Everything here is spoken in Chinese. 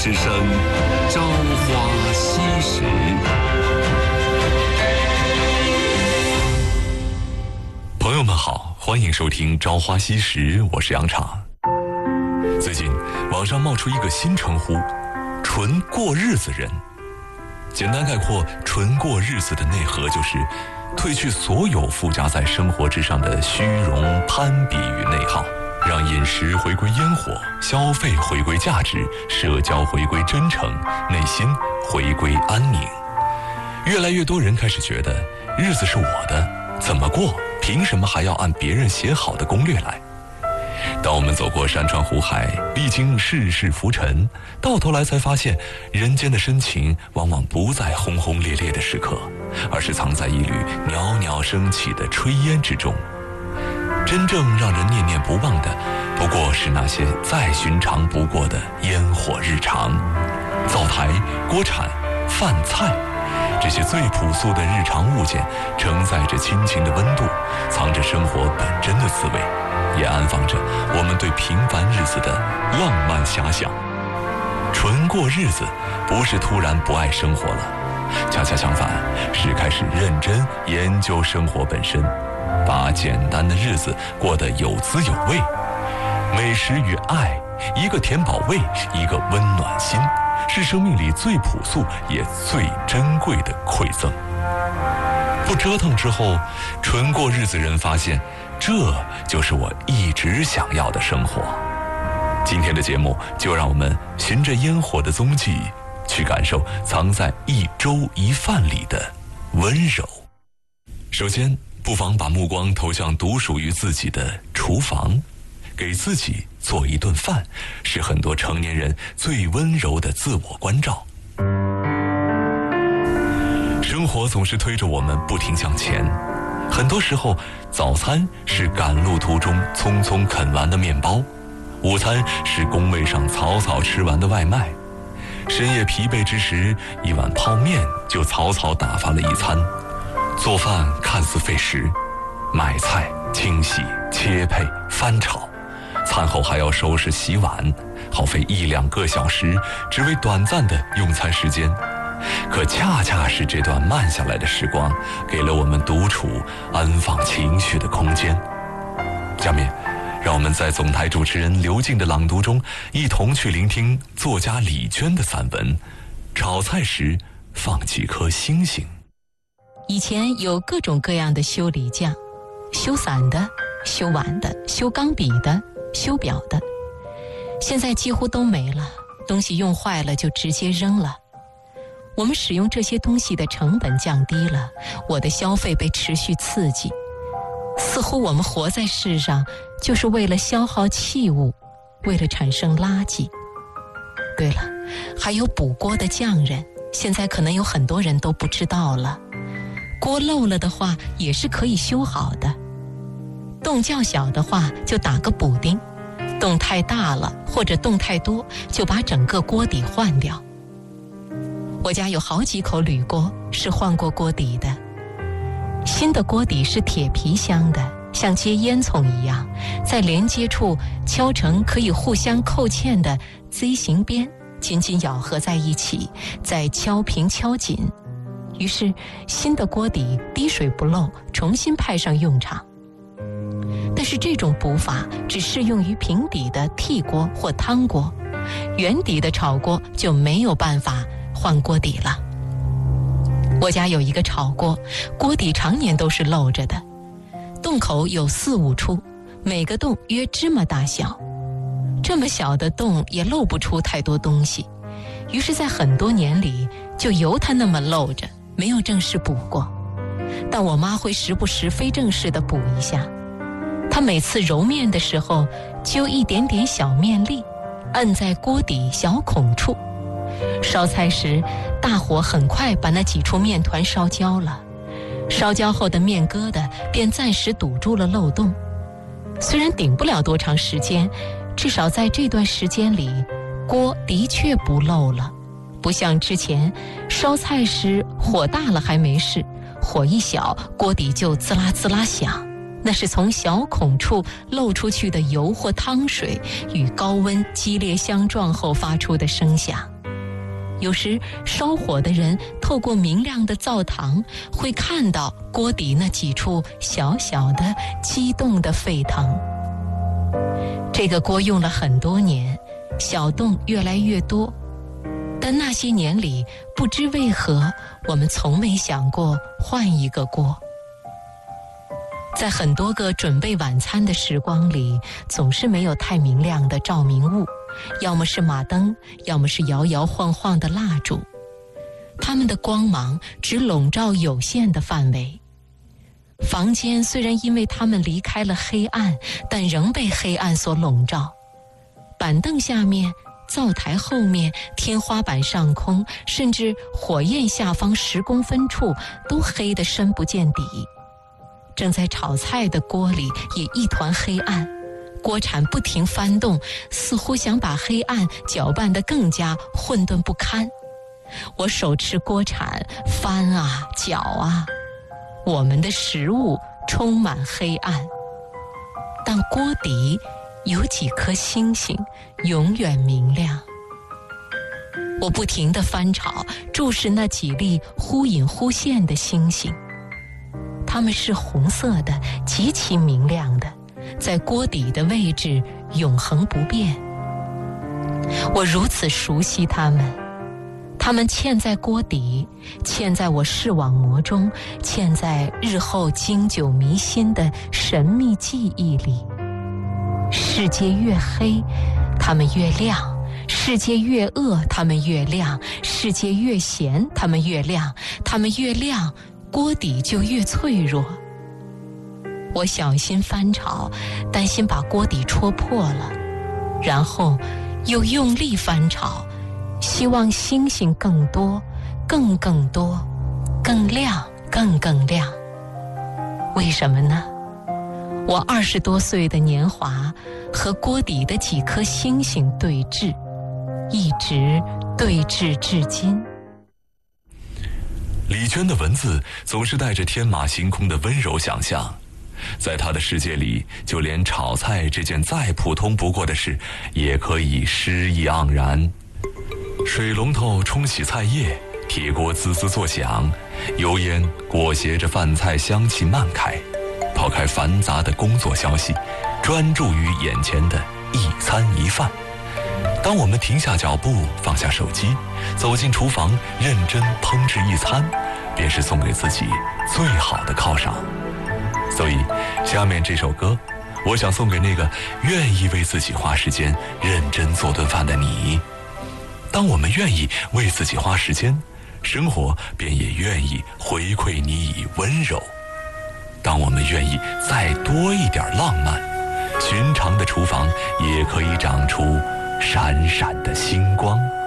之声《朝花夕拾》。朋友们好，欢迎收听《朝花夕拾》，我是杨昶。最近网上冒出一个新称呼——纯过日子人。简单概括，纯过日子的内核就是褪去所有附加在生活之上的虚荣、攀比与内耗，让饮食回归烟火，消费回归价值，社交回归真诚，内心回归安宁。越来越多人开始觉得，日子是我的，怎么过，凭什么还要按别人写好的攻略来？当我们走过山川湖海，历经世事浮沉，到头来才发现，人间的深情往往不在轰轰烈烈的时刻，而是藏在一缕袅袅升起的炊烟之中。真正让人念念不忘的，不过是那些再寻常不过的烟火日常。灶台、锅铲、饭菜，这些最朴素的日常物件，承载着亲情的温度，藏着生活本真的滋味，也安放着我们对平凡日子的浪漫遐想。纯过日子，不是突然不爱生活了，恰恰相反，是开始认真研究生活本身，把简单的日子过得有滋有味。美食与爱，一个填饱胃，一个温暖心，是生命里最朴素也最珍贵的馈赠。不折腾之后，纯过日子人发现，这就是我一直想要的生活。今天的节目，就让我们循着烟火的踪迹，去感受藏在一粥一饭里的温柔。首先，不妨把目光投向独属于自己的厨房，给自己做一顿饭，是很多成年人最温柔的自我关照。生活总是推着我们不停向前，很多时候，早餐是赶路途中匆匆啃完的面包，午餐是工位上草草吃完的外卖，深夜疲惫之时，一碗泡面就草草打发了一餐。做饭看似费时，买菜、清洗、切配、翻炒，餐后还要收拾洗碗，耗费1-2个小时，只为短暂的用餐时间。可恰恰是这段慢下来的时光，给了我们独处、安放情绪的空间。下面，让我们在总台主持人刘静的朗读中，一同去聆听作家李娟的散文《炒菜时放几颗星星》。 以前有各种各样的修理匠，修伞的、修碗的、修钢笔的、修表的，现在几乎都没了，东西用坏了就直接扔了。我们使用这些东西的成本降低了，我的消费被持续刺激，似乎我们活在世上就是为了消耗器物，为了产生垃圾。对了，还有补锅的匠人，现在可能有很多人都不知道了。锅漏了的话也是可以修好的，洞较小的话就打个补丁，洞太大了或者洞太多就把整个锅底换掉。我家有好几口铝锅是换过锅底的，新的锅底是铁皮箱的，像接烟囱一样，在连接处敲成可以互相扣嵌的 Z 形边，紧紧咬合在一起，再敲平敲紧，于是新的锅底滴水不漏，重新派上用场。但是这种补法只适用于平底的屉锅或汤锅，圆底的炒锅就没有办法换锅底了。我家有一个炒锅，锅底常年都是漏着的，洞口有4-5处，每个洞约芝麻大小，这么小的洞也漏不出太多东西，于是在很多年里就由它那么漏着，没有正式补过。但我妈会时不时非正式地补一下，她每次揉面的时候揪一点点小面粒，摁在锅底小孔处，烧菜时大火很快把那几处面团烧焦了，烧焦后的面疙瘩便暂时堵住了漏洞。虽然顶不了多长时间，至少在这段时间里，锅的确不漏了，不像之前烧菜时火大了还没事，火一小锅底就滋啦滋啦响，那是从小孔处漏出去的油或汤水与高温激烈相撞后发出的声响。 有时烧火的人透过明亮的灶膛，会看到锅底那几处小小的激动的沸腾。这个锅用了很多年，小洞越来越多，但那些年里，不知为何，我们从没想过换一个锅。在很多个准备晚餐的时光里，总是没有太明亮的照明物，要么是马灯，要么是摇摇晃晃的蜡烛，它们的光芒只笼罩有限的范围。房间虽然因为它们离开了黑暗，但仍被黑暗所笼罩。板凳下面、灶台后面、天花板上空，甚至火焰下方10公分处，都黑得深不见底。正在炒菜的锅里也一团黑暗，锅铲不停翻动，似乎想把黑暗搅拌得更加混沌不堪。我手持锅铲翻啊搅啊，我们的食物充满黑暗，但锅底有几颗星星永远明亮。我不停地翻炒，注视那几粒忽隐忽现的星星，它们是红色的，极其明亮的，在锅底的位置永恒不变。我如此熟悉它们，它们嵌在锅底，嵌在我视网膜中，嵌在日后经久弥新的神秘记忆里。世界越黑，它们越亮；世界越恶，它们越亮；世界越咸，它们越亮；它们越亮，锅底就越脆弱。我小心翻炒，担心把锅底戳破了，然后又用力翻炒，希望星星更多，更多，更亮，更亮。为什么呢？我20多岁的年华和锅底的几颗星星对峙，一直对峙至今。 李娟的文字总是带着天马行空的温柔想象，在她的世界里，就连炒菜这件再普通不过的事，也可以诗意盎然。水龙头冲洗菜叶，铁锅滋滋作响，油烟裹挟着饭菜香气漫开。抛开繁杂的工作消息，专注于眼前的一餐一饭。当我们停下脚步，放下手机，走进厨房，认真烹制一餐，便是送给自己最好的犒赏。所以，下面这首歌，我想送给那个愿意为自己花时间认真做顿饭的你。当我们愿意为自己花时间，生活便也愿意回馈你以温柔。当我们愿意再多一点浪漫，寻常的厨房也可以长出闪闪的星光。